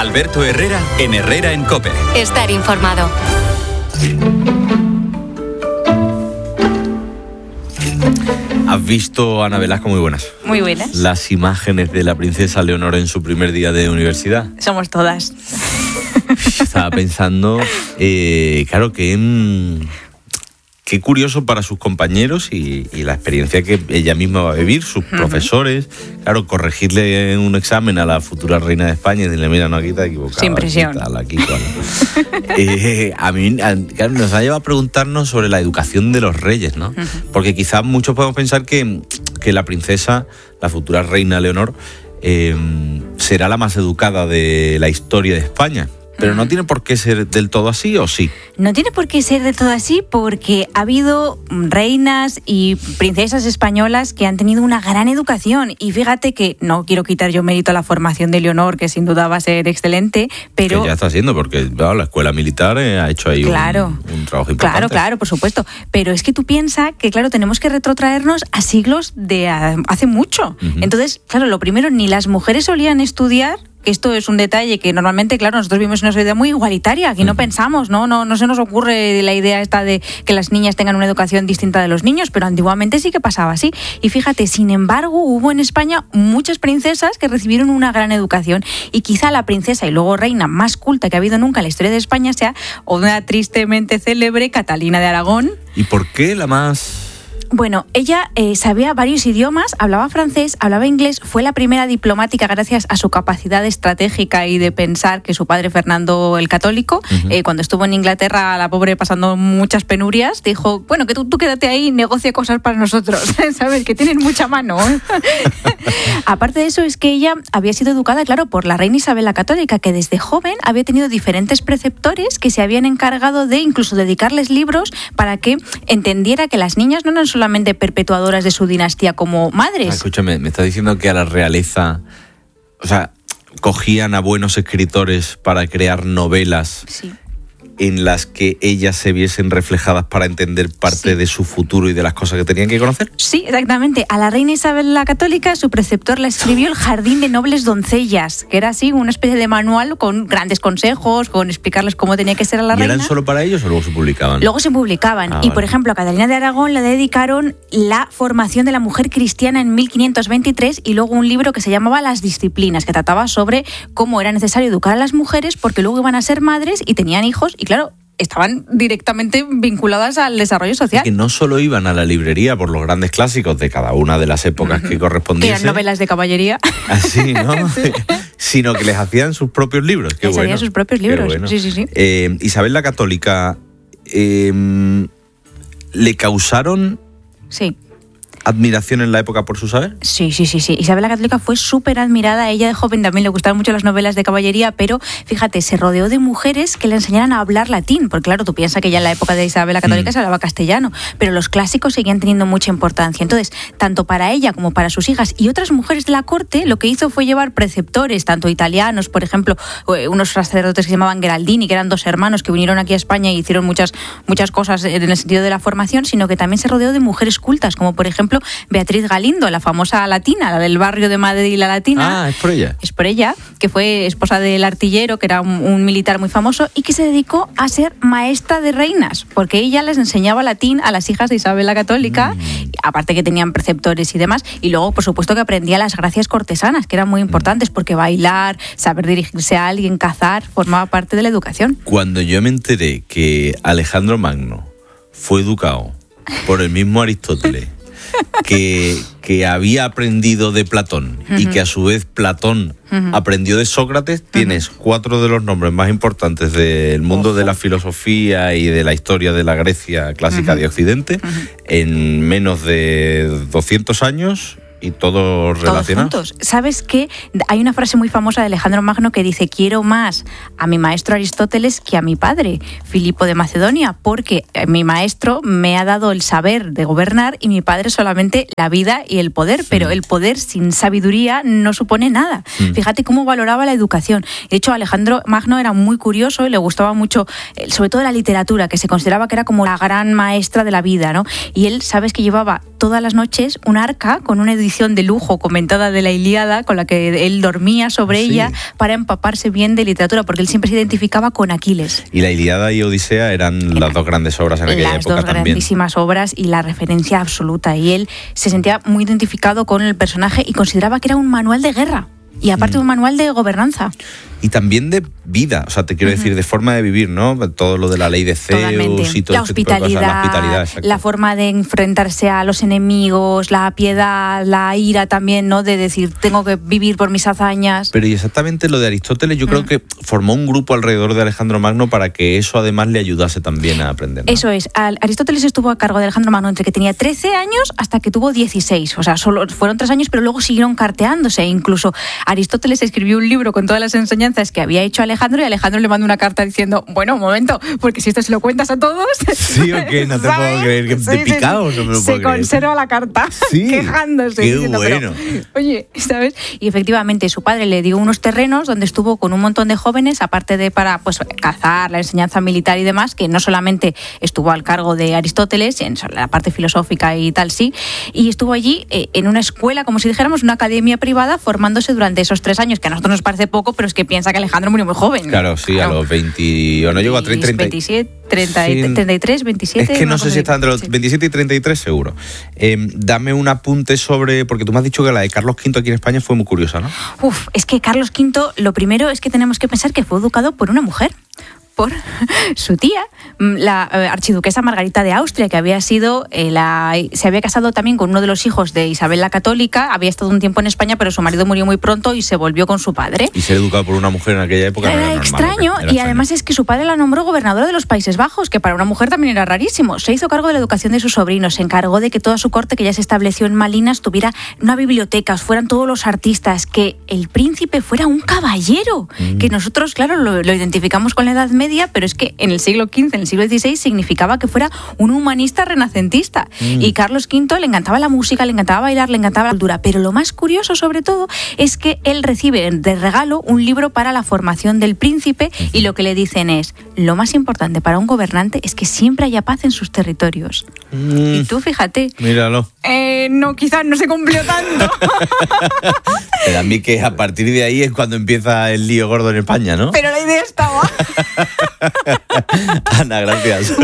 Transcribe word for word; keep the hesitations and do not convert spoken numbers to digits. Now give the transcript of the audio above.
Alberto Herrera en Herrera en COPE. Estar informado. ¿Has visto, Ana Velasco? Muy buenas. Muy buenas. Las imágenes de la princesa Leonor en su primer día de universidad. Somos todas. Estaba pensando, eh, claro, que mmm, qué curioso para sus compañeros y, y la experiencia que ella misma va a vivir, sus uh-huh. profesores. Claro, corregirle en un examen a la futura reina de España y decirle, mira, no, aquí te has equivocado. Sin presión. Aquí, tal, aquí, eh, a mí a, claro, nos ha llevado a preguntarnos sobre la educación de los reyes, ¿no? Uh-huh. Porque quizás muchos podemos pensar que, que la princesa, la futura reina Leonor, eh, será la más educada de la historia de España. Pero no tiene por qué ser del todo así, ¿o sí? No tiene por qué ser del todo así porque ha habido reinas y princesas españolas que han tenido una gran educación. Y fíjate que no quiero quitar yo mérito a la formación de Leonor, que sin duda va a ser excelente, pero... Que ya está haciendo, porque claro, la escuela militar eh, ha hecho ahí claro, un, un trabajo importante. Claro, claro, por supuesto. Pero es que tú piensas que, claro, tenemos que retrotraernos a siglos de hace mucho. Uh-huh. Entonces, claro, lo primero, ni las mujeres solían estudiar. Esto es un detalle que normalmente, claro, nosotros vivimos una sociedad muy igualitaria, aquí no pensamos, ¿no? No, no se nos ocurre la idea esta de que las niñas tengan una educación distinta de los niños, pero antiguamente sí que pasaba así. Y fíjate, sin embargo, hubo en España muchas princesas que recibieron una gran educación y quizá la princesa y luego reina más culta que ha habido nunca en la historia de España sea una tristemente célebre Catalina de Aragón. ¿Y por qué la más...? Bueno, ella eh, sabía varios idiomas, hablaba francés, hablaba inglés, fue la primera diplomática gracias a su capacidad estratégica y de pensar que su padre Fernando el Católico, uh-huh. eh, cuando estuvo en Inglaterra, la pobre pasando muchas penurias, dijo, bueno, que tú, tú quédate ahí y negocia cosas para nosotros, ¿sabes? Que tienen mucha mano. Aparte de eso, es que ella había sido educada, claro, por la reina Isabel la Católica, que desde joven había tenido diferentes preceptores que se habían encargado de incluso dedicarles libros para que entendiera que las niñas no eran solamente perpetuadoras de su dinastía como madres. Ah, escúchame, me está diciendo que a la realeza, o sea, cogían a buenos escritores para crear novelas sí. en las que ellas se viesen reflejadas para entender parte sí. de su futuro y de las cosas que tenían que conocer. Sí, exactamente. A la reina Isabel la Católica, su preceptor la escribió El Jardín de Nobles Doncellas, que era así, una especie de manual con grandes consejos, con explicarles cómo tenía que ser a la ¿Y reina. ¿Y eran solo para ellos o luego se publicaban? Luego se publicaban. Ah, y, por vale. ejemplo, a Catalina de Aragón le dedicaron la formación de la mujer cristiana en mil quinientos veintitrés y luego un libro que se llamaba Las Disciplinas, que trataba sobre cómo era necesario educar a las mujeres porque luego iban a ser madres y tenían hijos y, claro, estaban directamente vinculadas al desarrollo social. Que no solo iban a la librería por los grandes clásicos de cada una de las épocas uh-huh. que correspondiesen. Que eran novelas de caballería. Así, ¿no? Sí. Sino que les hacían sus propios libros. Qué les bueno. hacían sus propios libros, bueno. sí, sí, sí. Eh, Isabel la Católica, eh, ¿le causaron... Sí. admiración en la época por su saber? Sí, sí, sí, sí. Isabel la Católica fue súper admirada. Ella de joven también le gustaban mucho las novelas de caballería, pero fíjate, se rodeó de mujeres que le enseñaran a hablar latín, porque claro, tú piensas que ya en la época de Isabel la Católica mm. se hablaba castellano, pero los clásicos seguían teniendo mucha importancia. Entonces, tanto para ella como para sus hijas y otras mujeres de la corte, lo que hizo fue llevar preceptores, tanto italianos, por ejemplo, unos sacerdotes que se llamaban Geraldini, que eran dos hermanos que vinieron aquí a España y hicieron muchas, muchas cosas en el sentido de la formación, sino que también se rodeó de mujeres cultas, como por ejemplo Beatriz Galindo, la famosa latina, la del barrio de Madrid, la latina. Ah, es por ella. Es por ella, que fue esposa del artillero, que era un, un militar muy famoso y que se dedicó a ser maestra de reinas, porque ella les enseñaba latín a las hijas de Isabel la Católica, mm. aparte que tenían preceptores y demás, y luego, por supuesto, que aprendía las gracias cortesanas, que eran muy importantes, porque bailar, saber dirigirse a alguien, cazar, formaba parte de la educación. Cuando yo me enteré que Alejandro Magno fue educado por el mismo Aristóteles, que, que había aprendido de Platón uh-huh. y que a su vez Platón uh-huh. aprendió de Sócrates, uh-huh. tienes cuatro de los nombres más importantes del mundo uh-huh. de la filosofía y de la historia de la Grecia clásica uh-huh. de Occidente uh-huh. en menos de doscientos años. Y todos relacionados. Todos juntos. ¿Sabes qué? Hay una frase muy famosa de Alejandro Magno que dice: quiero más a mi maestro Aristóteles que a mi padre, Filipo de Macedonia, porque mi maestro me ha dado el saber de gobernar y mi padre solamente la vida y el poder, sí. pero el poder sin sabiduría no supone nada. Sí. Fíjate cómo valoraba la educación. De hecho, Alejandro Magno era muy curioso y le gustaba mucho, sobre todo la literatura, que se consideraba que era como la gran maestra de la vida, ¿no? Y él, ¿sabes que llevaba todas las noches un arca con una edición edición de lujo comentada de la Ilíada, con la que él dormía sobre sí. ella, para empaparse bien de literatura, porque él siempre se identificaba con Aquiles. Y la Ilíada y Odisea eran Era, las dos grandes obras en aquella las época dos también. Grandísimas obras y la referencia absoluta. Y él se sentía muy identificado con el personaje y consideraba que era un manual de guerra. Y aparte mm. un manual de gobernanza. Y también de vida, o sea, te quiero uh-huh. decir, de forma de vivir, ¿no? Todo lo de la ley de Zeus y todo la este tipo de cosas, la hospitalidad, la forma de enfrentarse a los enemigos, la piedad, la ira también, ¿no? De decir, tengo que vivir por mis hazañas. Pero y exactamente lo de Aristóteles, yo uh-huh. creo que formó un grupo alrededor de Alejandro Magno para que eso además le ayudase también a aprender, ¿no? Eso es, Aristóteles estuvo a cargo de Alejandro Magno entre que tenía trece años hasta que tuvo dieciséis, o sea, solo fueron tres años, pero luego siguieron carteándose. Incluso Aristóteles escribió un libro con todas las enseñanzas que había hecho Alejandro y Alejandro le mandó una carta diciendo, bueno, un momento, porque si esto se lo cuentas a todos... Sí, o que no te ¿sabes? Puedo creer que sí, te picado, sí, sí. no me lo Se puedo creer. conserva la carta, sí, quejándose. Qué diciendo, bueno. Pero, oye, ¿sabes? Y efectivamente su padre le dio unos terrenos donde estuvo con un montón de jóvenes, aparte de para pues cazar, la enseñanza militar y demás, que no solamente estuvo al cargo de Aristóteles, en la parte filosófica y tal, sí, y estuvo allí eh, en una escuela, como si dijéramos, una academia privada, formándose durante esos tres años, que a nosotros nos parece poco, pero es que piensa que Alejandro murió muy joven. Claro, sí, claro. A los veinte, o no llegó a treinta, veintisiete, treinta, sí. treinta y tres, veintisiete. Es que no sé si está entre los sí. veintisiete y treinta y tres, seguro. Eh, dame un apunte sobre, porque tú me has dicho que la de Carlos quinto aquí en España fue muy curiosa, ¿no? Uf, es que Carlos quinto, lo primero es que tenemos que pensar que fue educado por una mujer. Por su tía, la eh, archiduquesa Margarita de Austria, que había sido, eh, la, se había casado también con uno de los hijos de Isabel la Católica, había estado un tiempo en España, pero su marido murió muy pronto y se volvió con su padre. Y ser educado por una mujer en aquella época era, no era extraño, normal, era y extraño. Además es que su padre la nombró gobernadora de los Países Bajos, que para una mujer también era rarísimo. Se hizo cargo de la educación de sus sobrinos, se encargó de que toda su corte, que ya se estableció en Malinas, tuviera una biblioteca, fueran todos los artistas, que el príncipe fuera un caballero, mm. que nosotros, claro, lo, lo identificamos con la Edad Media, pero es que en el siglo quince, en el siglo dieciséis, significaba que fuera un humanista renacentista. Mm. Y Carlos quinto le encantaba la música, le encantaba bailar, le encantaba la cultura. Pero lo más curioso, sobre todo, es que él recibe de regalo un libro para la formación del príncipe y lo que le dicen es, lo más importante para un gobernante es que siempre haya paz en sus territorios. Mm. Y tú, fíjate. Míralo. Eh, no, quizás no se cumplió tanto. Pero a mí que a partir de ahí es cuando empieza el lío gordo en España, ¿no? Pero la idea estaba. Ana, gracias.